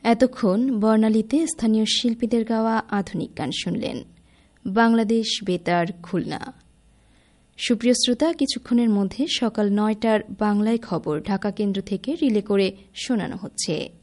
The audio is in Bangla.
এতক্ষণ বর্ণালীতে স্থানীয় শিল্পীদের গাওয়া আধুনিক গান শুনলেন। বাংলাদেশ বেতার, খুলনা। সুপ্রিয় শ্রোতা, কিছুক্ষণের মধ্যে সকাল ৯টার বাংলায় খবর ঢাকা কেন্দ্র থেকে রিলে করে শোনানো হচ্ছে।